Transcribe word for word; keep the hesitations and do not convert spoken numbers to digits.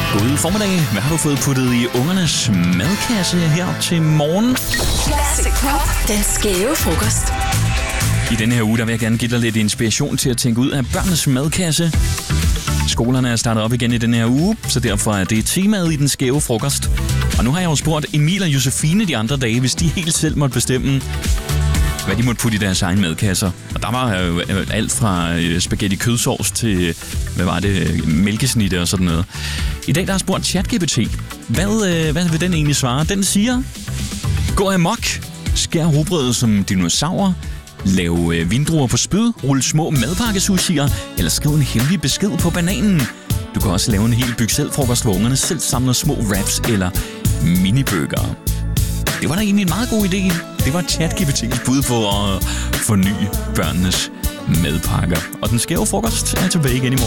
God formiddag. Hvad har du fået puttet i ungernes madkasse her til morgen? Classic Pop. Den skæve frokost. I denne her uge, der vil jeg gerne give dig lidt inspiration til at tænke ud af børnenes madkasse. Skolerne er startet op igen i denne her uge, så derfor er det temaet i den skæve frokost. Og nu har jeg jo spurgt Emil og Josefine de andre dage, hvis de helt selv måtte bestemme, hvad de måtte putte i deres egen madkasser. Og der var jo alt fra spaghetti kødsovs til, hvad var det, mælkesnitte og sådan noget. I dag der har jeg spurgt ChatGPT. Hvad, hvad vil den egentlig svare? Den siger, gå amok, skær rugbrødet som dinosaurer, lav vindruer på spyd, rulle små madpakkesushir, eller skriv en hemmelig besked på bananen. Du kan også lave en hel byg selv frokost, hvor ungerne selv samler små wraps eller minibøger. Det var da egentlig en meget god idé. Det var ChatGPT's bud på at forny børnenes madpakker. Og den skæve frokost er tilbage igen i morgen.